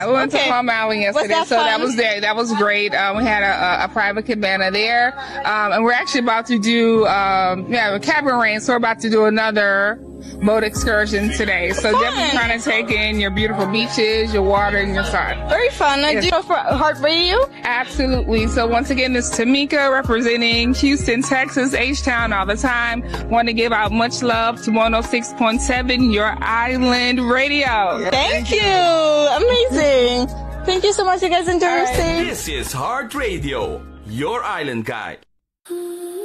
I went to Palm Island yesterday, that so that fun? was there. That was great. We had a private cabana there, and we're actually about to do a cabin range. So we're about to do another boat excursion today. So definitely trying to take in your beautiful beaches, your water, and your sun. Very fun. Yes. Do you know for Heart Radio? Absolutely. So once again, this is Tamika representing Houston, Texas, H-Town all the time. Want to give out much love to 106.7, your island radio. Thank you. Amazing. Thank you so much. You guys enjoy your stay. This is Heart Radio, your island guide.